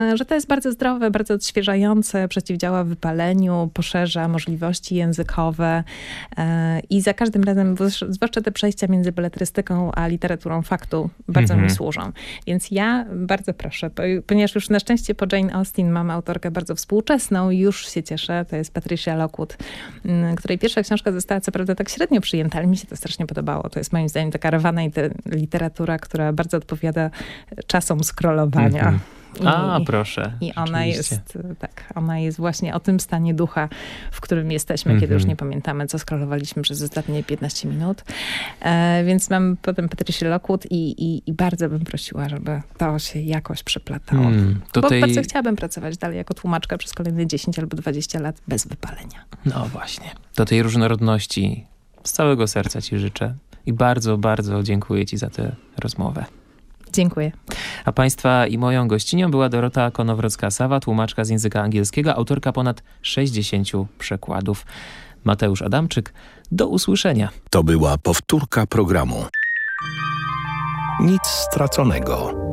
że to jest bardzo zdrowe, bardzo odświeżające, przeciwdziała wypaleniu, poszerza możliwości językowe i za każdym razem, zwłaszcza te przejścia między beletrystyką a literaturą faktu bardzo mi służą. Więc ja bardzo proszę, ponieważ już na szczęście po Jane Austen mam autorkę bardzo współczesną, już się cieszę, to jest Patricia Lockwood, której pierwsza książka została co prawda tak średnio przyjęta, ale mi się to strasznie podobało. To jest moim zdaniem taka rawana literatura, która bardzo odpowiada czasom scrollowania. Proszę. I ona jest właśnie o tym stanie ducha, w którym jesteśmy, kiedy już nie pamiętamy, co scrollowaliśmy przez ostatnie 15 minut. Więc mam potem Patricię Lockwood i bardzo bym prosiła, żeby to się jakoś przeplatało. Bo bardzo chciałabym pracować dalej jako tłumaczka przez kolejne 10 albo 20 lat bez wypalenia. No właśnie. Do tej różnorodności z całego serca ci życzę i bardzo, bardzo dziękuję ci za tę rozmowę. Dziękuję. A państwa i moją gościnią była Dorota Konowrocka-Sawa, tłumaczka z języka angielskiego, autorka ponad 60 przekładów. Mateusz Adamczyk, do usłyszenia. To była powtórka programu. Nic straconego.